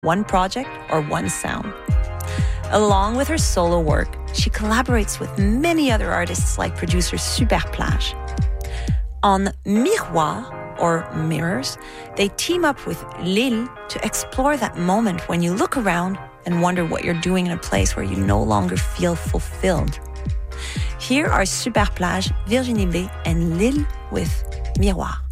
one project or one sound. Along with her solo work, she collaborates with many other artists like producer Superplage. On Miroir, or Mirrors, they team up with Lil to explore that moment when you look around and wonder what you're doing in a place where you no longer feel fulfilled. Here are Superplage, Virginie B, and Lil with Miroir.